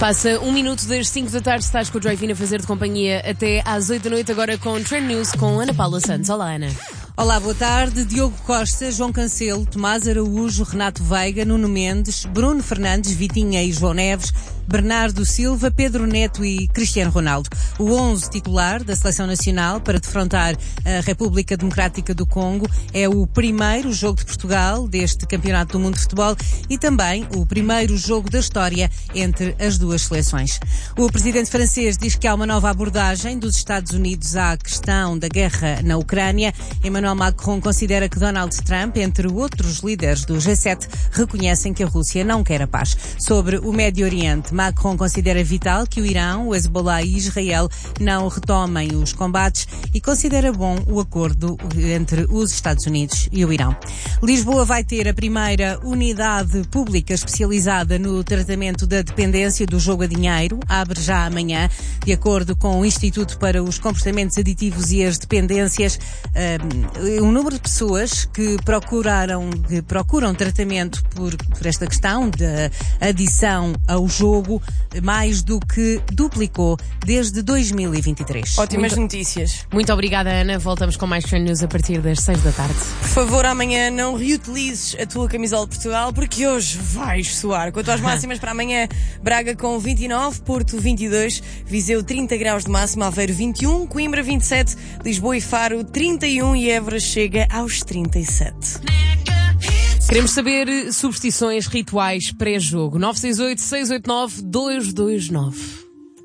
Passa 1 minuto das 5 da tarde, estás com o Drive-In a fazer de companhia até às 8 da noite, agora com Trend News com Ana Paula Santos. Olá, Ana. Olá, boa tarde. Diogo Costa, João Cancelo, Tomás Araújo, Renato Veiga, Nuno Mendes, Bruno Fernandes, Vitinha e João Neves, Bernardo Silva, Pedro Neto e Cristiano Ronaldo. O 11 titular da Seleção Nacional para defrontar a República Democrática do Congo é o primeiro jogo de Portugal deste Campeonato do Mundo de Futebol e também o primeiro jogo da história entre as duas seleções. O presidente francês diz que há uma nova abordagem dos Estados Unidos à questão da guerra na Ucrânia. Emmanuel Macron considera que Donald Trump, entre outros líderes do G7, reconhecem que a Rússia não quer a paz. Sobre o Médio Oriente, Macron considera vital que o Irão, o Hezbollah e Israel não retomem os combates e considera bom o acordo entre os Estados Unidos e o Irão. Lisboa vai ter a primeira unidade pública especializada no tratamento da dependência do jogo a dinheiro. Abre já amanhã, de acordo com o Instituto para os Comportamentos Aditivos e as Dependências. Um número de pessoas que procuram tratamento por esta questão da adição ao jogo mais do que duplicou desde 2023. Ótimas notícias. Muito obrigada, Ana. Voltamos com mais Trend News a partir das 6 da tarde. Por favor, amanhã não reutilizes a tua camisola de Portugal, porque hoje vais suar. Quanto às máximas para amanhã, Braga com 29, Porto 22, Viseu 30 graus de máxima, Aveiro 21, Coimbra 27, Lisboa e Faro 31 e Évora chega aos 37. Queremos saber superstições, rituais pré-jogo. 968-689-229.